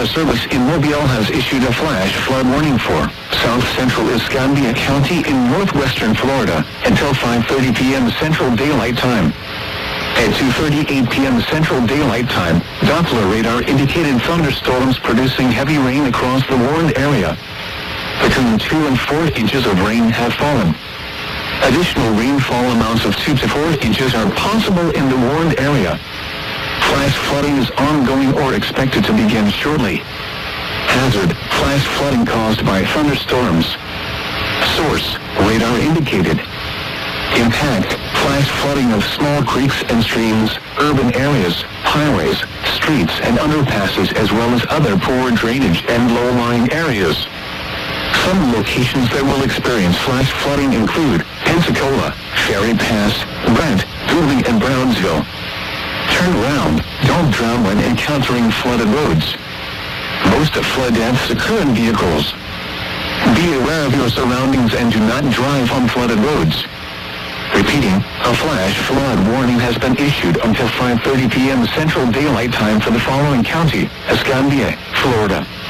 Weather Service in Mobile has issued a flash flood warning for South Central Escambia County in northwestern Florida until 5:30 p.m. Central Daylight Time. At 2:38 p.m. Central Daylight Time, Doppler radar indicated thunderstorms producing heavy rain across the warned area. Between 2 and 4 inches of rain have fallen. Additional rainfall amounts of 2 to 4 inches are possible in the warned area. Flash flooding is ongoing or expected to begin shortly. Hazard: flash flooding caused by thunderstorms. Source: radar indicated. Impact: flash flooding of small creeks and streams, urban areas, highways, streets and underpasses, as well as other poor drainage and low-lying areas. Some locations that will experience flash flooding include Pensacola, Ferry Pass, Brent, Dooley and Brownsville. Turn around. Don't drown when encountering flooded roads. Most of flood deaths occur in vehicles. Be aware of your surroundings and do not drive on flooded roads. Repeating, a flash flood warning has been issued until 5:30 p.m. Central Daylight Time for the following county: Escambia, Florida.